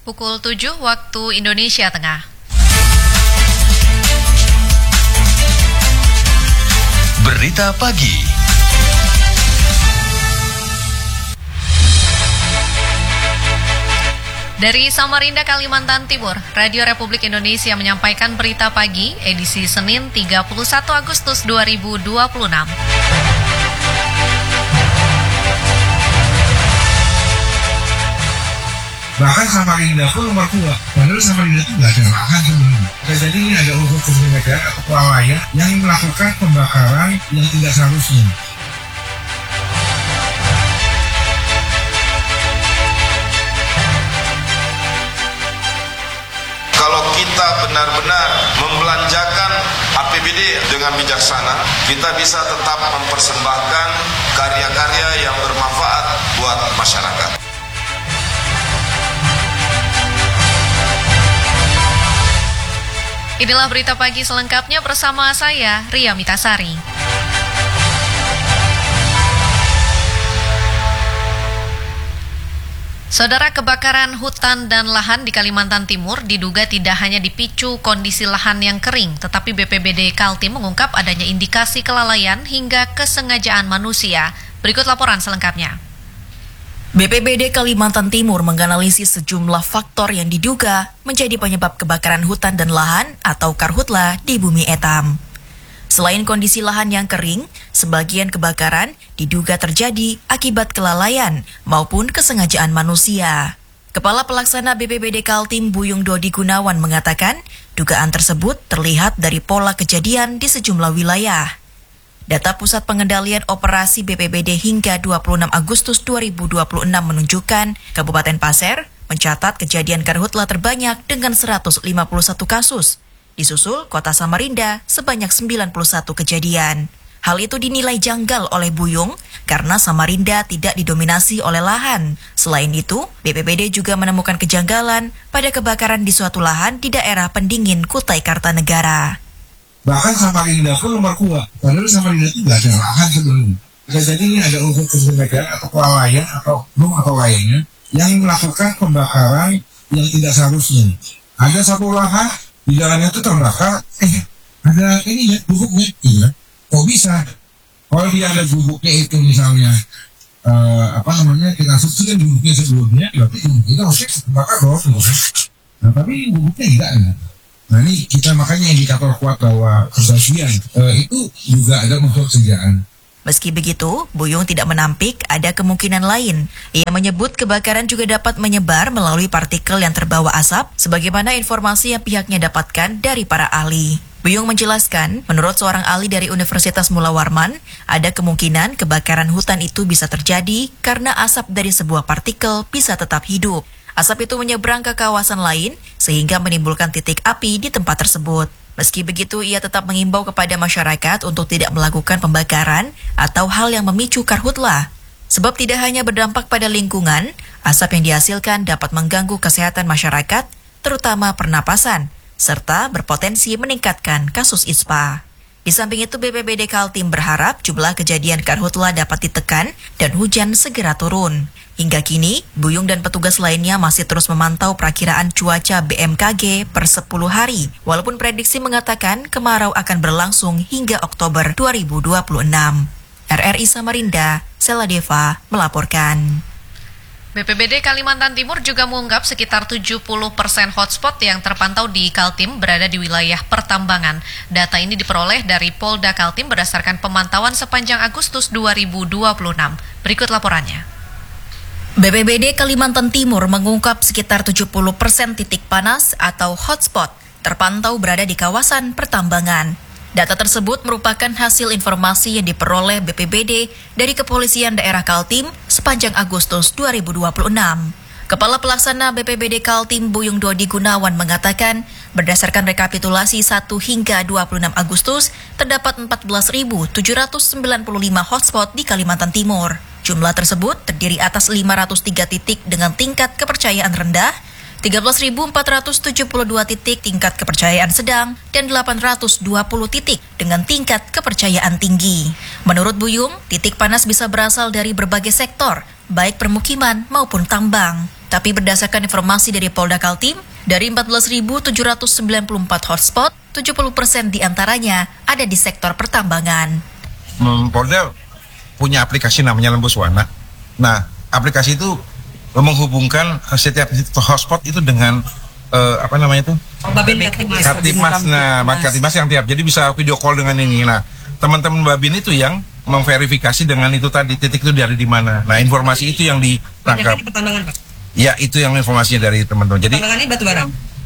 Pukul 7 waktu Indonesia Tengah. Berita pagi. Dari Samarinda, Kalimantan Timur, Radio Republik Indonesia menyampaikan berita pagi edisi Senin 31 Agustus 2026. Bahkan Samarinda pun nomor 2. Padahal Samarinda itu nggak ada lahan sebenarnya. Jadi ini ada unsur kesengajaan atau kelalaian yang melakukan pembakaran yang tidak seharusnya. Kalau kita benar-benar membelanjakan APBD dengan bijaksana, kita bisa tetap mempersembahkan karya-karya yang bermanfaat buat masyarakat. Inilah berita pagi selengkapnya bersama saya, Ria Mitasari. Saudara, kebakaran hutan dan lahan di Kalimantan Timur diduga tidak hanya dipicu kondisi lahan yang kering, tetapi BPBD Kaltim mengungkap adanya indikasi kelalaian hingga kesengajaan manusia. Berikut laporan selengkapnya. BPBD Kalimantan Timur menganalisis sejumlah faktor yang diduga menjadi penyebab kebakaran hutan dan lahan atau karhutla di Bumi Etam. Selain kondisi lahan yang kering, sebagian kebakaran diduga terjadi akibat kelalaian maupun kesengajaan manusia. Kepala Pelaksana BPBD Kaltim Buyung Dodi Gunawan mengatakan, dugaan tersebut terlihat dari pola kejadian di sejumlah wilayah. Data Pusat Pengendalian Operasi BPBD hingga 26 Agustus 2026 menunjukkan Kabupaten Pasir mencatat kejadian karhutla terbanyak dengan 151 kasus. Disusul Kota Samarinda sebanyak 91 kejadian. Hal itu dinilai janggal oleh Buyung karena Samarinda tidak didominasi oleh lahan. Selain itu, BPBD juga menemukan kejanggalan pada kebakaran di suatu lahan di daerah pendingin Kutai Kartanegara. Bahkan Samarinda pun nomor 2. Padahal Samarinda itu nggak ada lahan sebenarnya. Jadi ini ada unsur kesengajaan atau kelalaian atau oknum atau lainnya yang melakukan pembakaran yang tidak seharusnya. Ada satu lahan di jalannya itu terbakar, ada ini ya, gubuknya, iya. Kok bisa? Kalau dia ada gubuknya itu misalnya, kita subsidi gubuknya sebelumnya, berarti gubuknya itu harusnya terbakar dong. Nah, tapi gubuknya tidak ada. Nah ini kita makanya indikator kuat bahwa kesaksian itu juga ada unsur kesengajaan. Meski begitu, Buyung tidak menampik ada kemungkinan lain. Ia menyebut kebakaran juga dapat menyebar melalui partikel yang terbawa asap, sebagaimana informasi yang pihaknya dapatkan dari para ahli. Buyung menjelaskan, menurut seorang ahli dari Universitas Mula Warman, ada kemungkinan kebakaran hutan itu bisa terjadi karena asap dari sebuah partikel bisa tetap hidup. Asap itu menyeberang ke kawasan lain sehingga menimbulkan titik api di tempat tersebut. Meski begitu, ia tetap mengimbau kepada masyarakat untuk tidak melakukan pembakaran atau hal yang memicu karhutla. Sebab tidak hanya berdampak pada lingkungan, asap yang dihasilkan dapat mengganggu kesehatan masyarakat, terutama pernapasan, serta berpotensi meningkatkan kasus ISPA. Di samping itu, BPBD Kaltim berharap jumlah kejadian karhutla dapat ditekan dan hujan segera turun. Hingga kini, Buyung dan petugas lainnya masih terus memantau perakiraan cuaca BMKG per 10 hari, walaupun prediksi mengatakan kemarau akan berlangsung hingga Oktober 2026. RRI Samarinda, Seladeva melaporkan. BPBD Kalimantan Timur juga mengungkap sekitar 70% hotspot yang terpantau di Kaltim berada di wilayah pertambangan. Data ini diperoleh dari Polda Kaltim berdasarkan pemantauan sepanjang Agustus 2026. Berikut laporannya. BPBD Kalimantan Timur mengungkap sekitar 70% titik panas atau hotspot terpantau berada di kawasan pertambangan. Data tersebut merupakan hasil informasi yang diperoleh BPBD dari Kepolisian Daerah Kaltim sepanjang Agustus 2026. Kepala Pelaksana BPBD Kaltim Buyung Dodi Gunawan mengatakan, berdasarkan rekapitulasi 1 hingga 26 Agustus, terdapat 14.795 hotspot di Kalimantan Timur. Jumlah tersebut terdiri atas 503 titik dengan tingkat kepercayaan rendah, 13.472 titik tingkat kepercayaan sedang, dan 820 titik dengan tingkat kepercayaan tinggi. Menurut Buyung, titik panas bisa berasal dari berbagai sektor, baik permukiman maupun tambang. Tapi berdasarkan informasi dari Polda Kaltim, dari 14.794 hotspot, 70% diantaranya ada di sektor pertambangan. Polda punya aplikasi namanya Lembuswana. Nah, aplikasi itu menghubungkan setiap hotspot itu dengan Katimas. Nah, Katimas yang tiap. Jadi bisa video call dengan ini. Nah, teman-teman Babin itu yang memverifikasi dengan itu tadi, titik itu dari di mana. Nah, informasi itu yang ditangkap. Di pertambangan, Pak? Ya, itu yang informasinya dari teman-teman. Jadi pertambangan ini batu bara.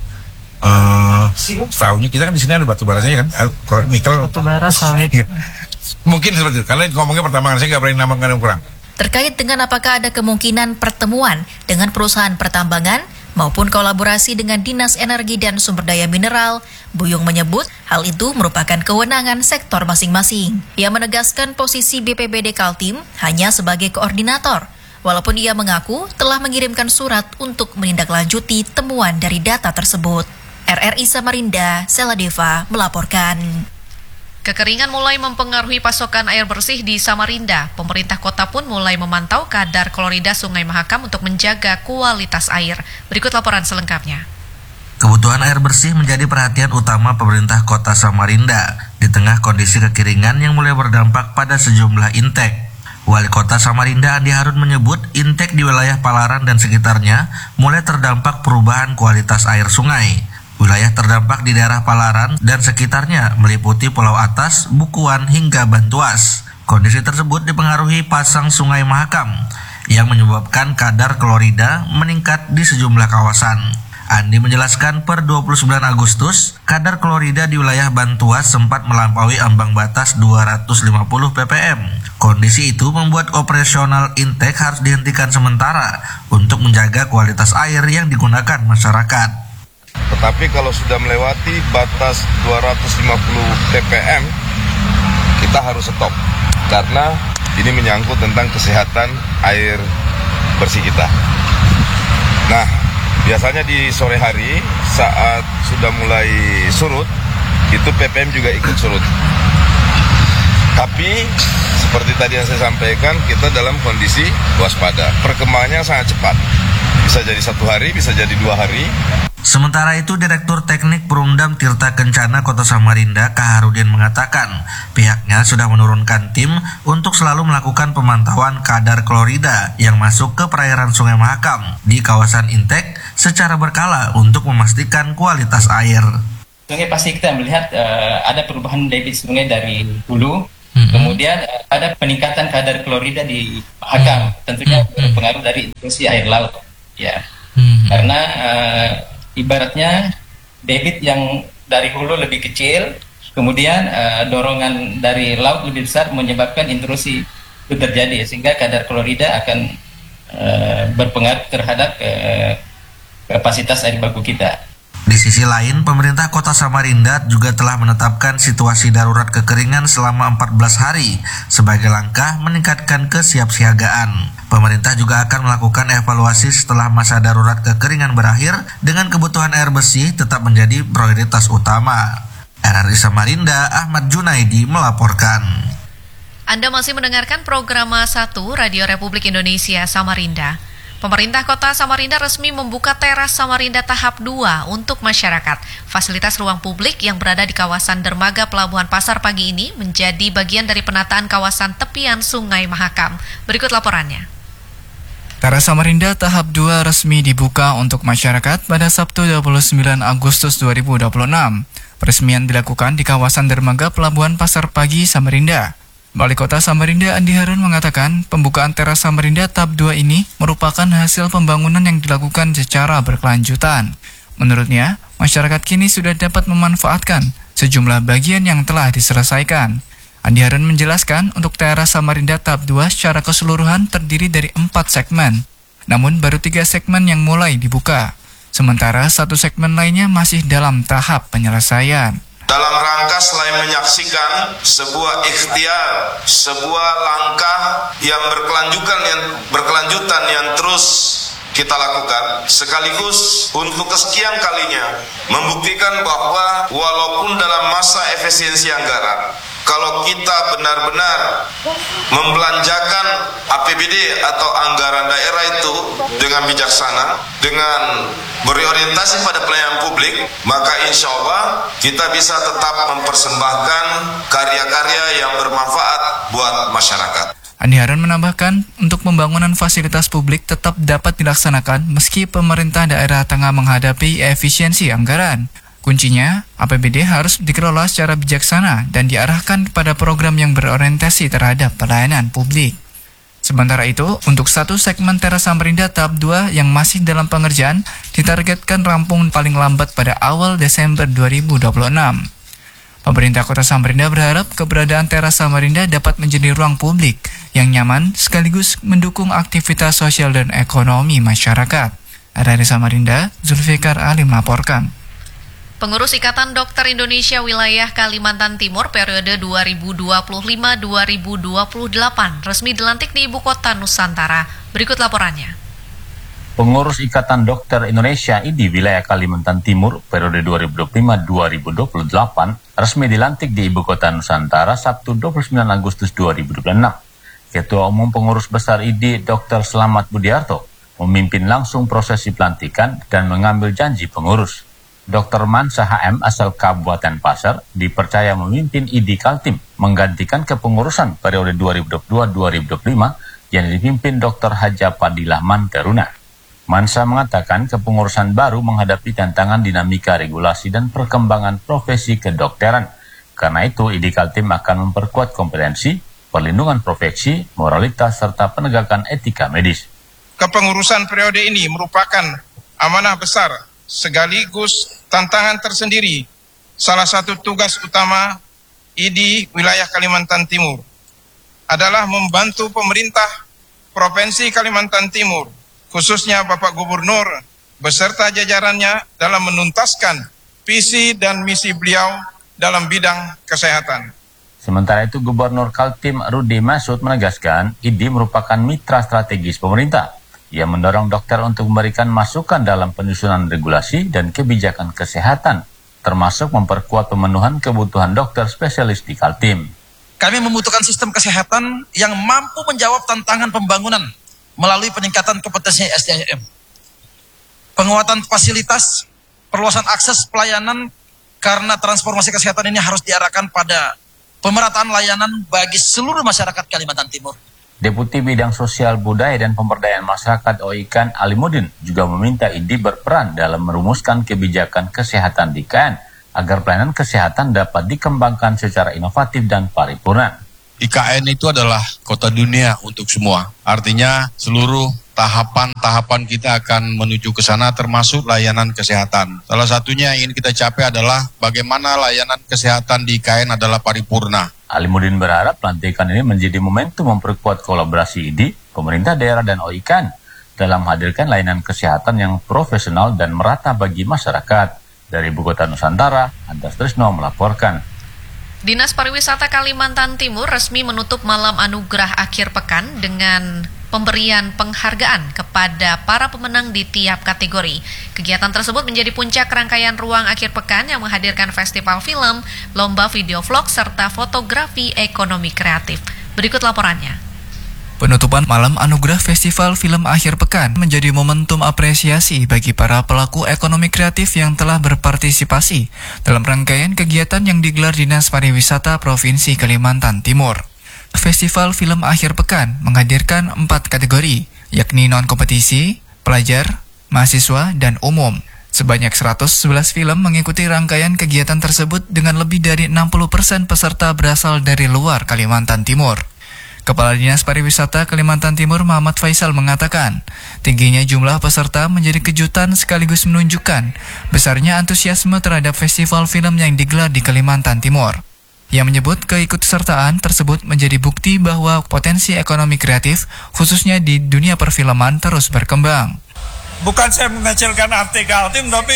Tahunya kita kan di sini ada batu baranya kan, nikel. Batu bara sawit. Mungkin seperti itu. Karena ngomongnya pertambangan, saya nggak berani namakan yang kurang. Terkait dengan apakah ada kemungkinan pertemuan dengan perusahaan pertambangan maupun kolaborasi dengan Dinas Energi dan Sumber Daya Mineral, Buyung menyebut hal itu merupakan kewenangan sektor masing-masing. Ia menegaskan posisi BPBD Kaltim hanya sebagai koordinator, walaupun ia mengaku telah mengirimkan surat untuk menindaklanjuti temuan dari data tersebut. RRI Samarinda, Seladeva melaporkan. Kekeringan mulai mempengaruhi pasokan air bersih di Samarinda. Pemerintah kota pun mulai memantau kadar klorida Sungai Mahakam untuk menjaga kualitas air. Berikut laporan selengkapnya. Kebutuhan air bersih menjadi perhatian utama pemerintah kota Samarinda di tengah kondisi kekeringan yang mulai berdampak pada sejumlah intek. Wali Kota Samarinda Andi Harun menyebut intek di wilayah Palaran dan sekitarnya mulai terdampak perubahan kualitas air sungai. Wilayah terdampak di daerah Palaran dan sekitarnya meliputi Pulau Atas, Bukuan, hingga Bantuas. Kondisi tersebut dipengaruhi pasang Sungai Mahakam yang menyebabkan kadar klorida meningkat di sejumlah kawasan. Andi menjelaskan per 29 Agustus, kadar klorida di wilayah Bantuas sempat melampaui ambang batas 250 ppm. Kondisi itu membuat operasional intek harus dihentikan sementara untuk menjaga kualitas air yang digunakan masyarakat. Tetapi kalau sudah melewati batas 250 ppm, kita harus stop. Karena ini menyangkut tentang kesehatan air bersih kita. Nah, biasanya di sore hari saat sudah mulai surut, itu ppm juga ikut surut. Tapi seperti tadi yang saya sampaikan, kita dalam kondisi waspada. Perkembangannya sangat cepat. Bisa jadi 1 hari, bisa jadi 2 hari. Sementara itu, Direktur Teknik Perumdam Tirta Kencana Kota Samarinda, Kaharudin mengatakan pihaknya sudah menurunkan tim untuk selalu melakukan pemantauan kadar klorida yang masuk ke perairan Sungai Mahakam di kawasan intek secara berkala untuk memastikan kualitas air. Sungai pasti kita melihat ada perubahan debit sungai dari hulu, kemudian ada peningkatan kadar klorida di Mahakam, tentunya berpengaruh dari intrusi air laut, ya. Karena ibaratnya debit yang dari hulu lebih kecil, kemudian dorongan dari laut lebih besar menyebabkan intrusi itu terjadi, sehingga kadar klorida akan berpengaruh terhadap kapasitas air baku kita. Di sisi lain, pemerintah kota Samarinda juga telah menetapkan situasi darurat kekeringan selama 14 hari sebagai langkah meningkatkan kesiapsiagaan. Pemerintah juga akan melakukan evaluasi setelah masa darurat kekeringan berakhir dengan kebutuhan air bersih tetap menjadi prioritas utama. RRI Samarinda, Ahmad Junaidi melaporkan. Anda masih mendengarkan program 1 Radio Republik Indonesia Samarinda. Pemerintah Kota Samarinda resmi membuka teras Samarinda tahap 2 untuk masyarakat. Fasilitas ruang publik yang berada di kawasan dermaga Pelabuhan Pasar Pagi ini menjadi bagian dari penataan kawasan tepian Sungai Mahakam. Berikut laporannya. Teras Samarinda tahap 2 resmi dibuka untuk masyarakat pada Sabtu 29 Agustus 2026. Peresmian dilakukan di kawasan dermaga Pelabuhan Pasar Pagi Samarinda. Wali Kota Samarinda Andi Harun mengatakan pembukaan teras Samarinda tahap 2 ini merupakan hasil pembangunan yang dilakukan secara berkelanjutan. Menurutnya, masyarakat kini sudah dapat memanfaatkan sejumlah bagian yang telah diselesaikan. Andi Harun menjelaskan untuk teras Samarinda tahap 2 secara keseluruhan terdiri dari 4 segmen. Namun baru 3 segmen yang mulai dibuka. Sementara 1 segmen lainnya masih dalam tahap penyelesaian. Dalam rangka selain menyaksikan sebuah ikhtiar, sebuah langkah yang berkelanjutan yang terus kita lakukan, sekaligus untuk kesekian kalinya membuktikan bahwa walaupun dalam masa efisiensi anggaran, kalau kita benar-benar membelanjakan APBD atau anggaran daerah itu dengan bijaksana, dengan berorientasi pada pelayanan publik, maka insya Allah kita bisa tetap mempersembahkan karya-karya yang bermanfaat buat masyarakat. Andi Harun menambahkan, untuk pembangunan fasilitas publik tetap dapat dilaksanakan meski pemerintah daerah tengah menghadapi efisiensi anggaran. Kuncinya, APBD harus dikelola secara bijaksana dan diarahkan kepada program yang berorientasi terhadap pelayanan publik. Sementara itu, untuk satu segmen Teras Samarinda tahap 2 yang masih dalam pengerjaan, ditargetkan rampung paling lambat pada awal Desember 2026. Pemerintah Kota Samarinda berharap keberadaan Teras Samarinda dapat menjadi ruang publik yang nyaman sekaligus mendukung aktivitas sosial dan ekonomi masyarakat. Dari Samarinda, Zulfikar Ali melaporkan. Pengurus Ikatan Dokter Indonesia Wilayah Kalimantan Timur periode 2025-2028 resmi dilantik di Ibu Kota Nusantara. Berikut laporannya. Pengurus Ikatan Dokter Indonesia IDI Wilayah Kalimantan Timur periode 2025-2028 resmi dilantik di Ibu Kota Nusantara Sabtu 29 Agustus 2026. Ketua Umum Pengurus Besar IDI Dr. Slamet Budiarto memimpin langsung prosesi pelantikan dan mengambil janji pengurus. Dr. Mansa HM asal Kabupaten Pasar dipercaya memimpin IDI Kaltim menggantikan kepengurusan periode 2022-2025 yang dipimpin Dr. Haja Padilah Manteruna. Mansa mengatakan kepengurusan baru menghadapi tantangan dinamika regulasi dan perkembangan profesi kedokteran. Karena itu, IDI Kaltim akan memperkuat kompetensi, perlindungan profesi, moralitas, serta penegakan etika medis. Kepengurusan periode ini merupakan amanah besar sekaligus tantangan tersendiri. Salah satu tugas utama IDI Wilayah Kalimantan Timur adalah membantu pemerintah Provinsi Kalimantan Timur, khususnya Bapak Gubernur beserta jajarannya dalam menuntaskan visi dan misi beliau dalam bidang kesehatan. Sementara itu, Gubernur Kaltim Rudy Masud menegaskan IDI merupakan mitra strategis pemerintah. Ia mendorong dokter untuk memberikan masukan dalam penyusunan regulasi dan kebijakan kesehatan, termasuk memperkuat pemenuhan kebutuhan dokter spesialis di Kaltim. Kami membutuhkan sistem kesehatan yang mampu menjawab tantangan pembangunan melalui peningkatan kompetensi SDM, penguatan fasilitas, perluasan akses pelayanan, karena transformasi kesehatan ini harus diarahkan pada pemerataan layanan bagi seluruh masyarakat Kalimantan Timur. Deputi Bidang Sosial Budaya dan Pemberdayaan Masyarakat Oikan Alimuddin juga meminta IDI berperan dalam merumuskan kebijakan kesehatan di KN agar pelayanan kesehatan dapat dikembangkan secara inovatif dan paripurna. IKN itu adalah kota dunia untuk semua. Artinya seluruh tahapan-tahapan kita akan menuju ke sana termasuk layanan kesehatan. Salah satunya yang ingin kita capai adalah bagaimana layanan kesehatan di IKN adalah paripurna. Alimuddin berharap pelantikan ini menjadi momentum memperkuat kolaborasi IDI, pemerintah daerah dan OIKAN dalam menghadirkan layanan kesehatan yang profesional dan merata bagi masyarakat. Dari Ibu Kota Nusantara, Andas Trisno melaporkan. Dinas Pariwisata Kalimantan Timur resmi menutup malam anugerah akhir pekan dengan pemberian penghargaan kepada para pemenang di tiap kategori. Kegiatan tersebut menjadi puncak rangkaian ruang akhir pekan yang menghadirkan festival film, lomba video vlog, serta fotografi ekonomi kreatif. Berikut laporannya. Penutupan malam anugerah Festival Film Akhir Pekan menjadi momentum apresiasi bagi para pelaku ekonomi kreatif yang telah berpartisipasi dalam rangkaian kegiatan yang digelar Dinas Pariwisata Provinsi Kalimantan Timur. Festival Film Akhir Pekan menghadirkan 4 kategori, yakni non-kompetisi, pelajar, mahasiswa, dan umum. Sebanyak 111 film mengikuti rangkaian kegiatan tersebut dengan lebih dari 60% peserta berasal dari luar Kalimantan Timur. Kepala Dinas Pariwisata Kalimantan Timur Muhammad Faisal mengatakan, tingginya jumlah peserta menjadi kejutan sekaligus menunjukkan besarnya antusiasme terhadap festival film yang digelar di Kalimantan Timur. Ia menyebut keikutsertaan tersebut menjadi bukti bahwa potensi ekonomi kreatif, khususnya di dunia perfilman, terus berkembang. Bukan saya mengecilkan arti Kaltim, tapi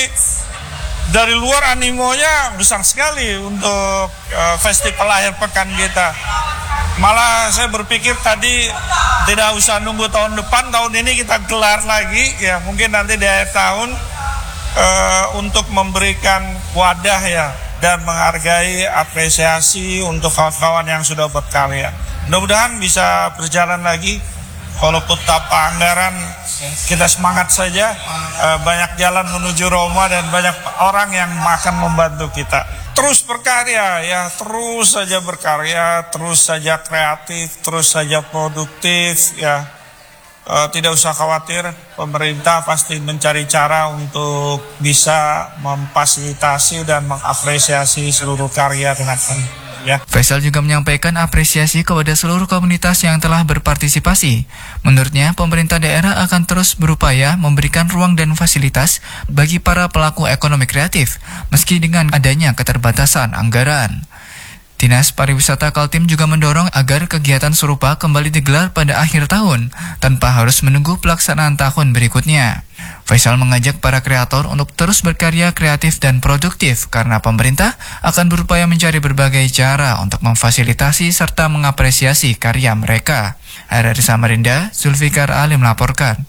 dari luar animonya besar sekali untuk festival akhir pekan kita. Malah saya berpikir tadi tidak usah nunggu tahun depan, tahun ini kita gelar lagi, ya mungkin nanti di akhir tahun untuk memberikan wadah ya dan menghargai apresiasi untuk kawan-kawan yang sudah berkarya. Mudah-mudahan bisa berjalan lagi. Walaupun tanpa anggaran, kita semangat saja. Banyak jalan menuju Roma dan banyak orang yang akan membantu kita. Terus berkarya, ya terus saja berkarya, terus saja kreatif, terus saja produktif, ya. Tidak usah khawatir, pemerintah pasti mencari cara untuk bisa memfasilitasi dan mengapresiasi seluruh karya dengan ya. Faisal juga menyampaikan apresiasi kepada seluruh komunitas yang telah berpartisipasi. Menurutnya, pemerintah daerah akan terus berupaya memberikan ruang dan fasilitas bagi para pelaku ekonomi kreatif, meski dengan adanya keterbatasan anggaran. Dinas Pariwisata Kaltim juga mendorong agar kegiatan serupa kembali digelar pada akhir tahun, tanpa harus menunggu pelaksanaan tahun berikutnya. Faisal mengajak para kreator untuk terus berkarya kreatif dan produktif, karena pemerintah akan berupaya mencari berbagai cara untuk memfasilitasi serta mengapresiasi karya mereka. Dari Samarinda, Zulfikar Ali melaporkan.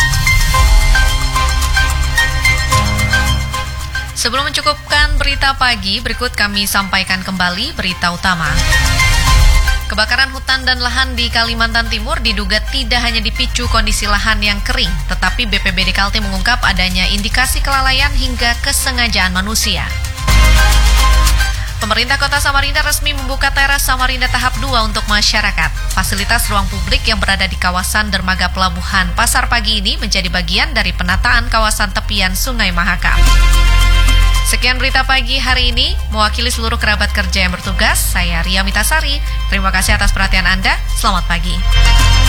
Sebelum mencukupkan berita pagi, berikut kami sampaikan kembali berita utama. Kebakaran hutan dan lahan di Kalimantan Timur diduga tidak hanya dipicu kondisi lahan yang kering, tetapi BPBD Kaltim mengungkap adanya indikasi kelalaian hingga kesengajaan manusia. Pemerintah Kota Samarinda resmi membuka teras Samarinda tahap 2 untuk masyarakat. Fasilitas ruang publik yang berada di kawasan dermaga pelabuhan Pasar Pagi ini menjadi bagian dari penataan kawasan tepian Sungai Mahakam. Sekian berita pagi hari ini, mewakili seluruh kerabat kerja yang bertugas, saya Ria Mitasari. Terima kasih atas perhatian Anda, selamat pagi.